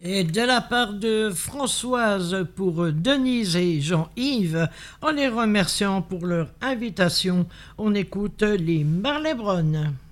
Et de la part de Françoise pour Denise et Jean-Yves, en les remerciant pour leur invitation, on écoute les Marley Brown.